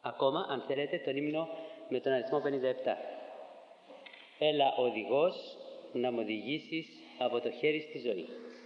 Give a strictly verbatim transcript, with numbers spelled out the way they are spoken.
ακόμα, αν θέλετε, τον ύμνο με τον αριθμό πενήντα επτά. Έλα οδηγός να μου οδηγήσεις από το χέρι στη ζωή.